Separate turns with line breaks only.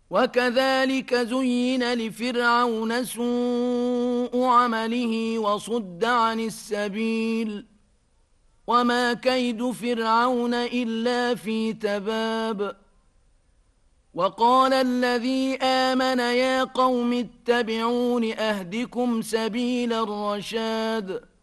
وكذلك زين لفرعون سوء عمله وصد عن السبيل وما كيد فرعون إلا في تباب وقال الذي آمن يا قوم اتبعون أهدكم سبيل الرشاد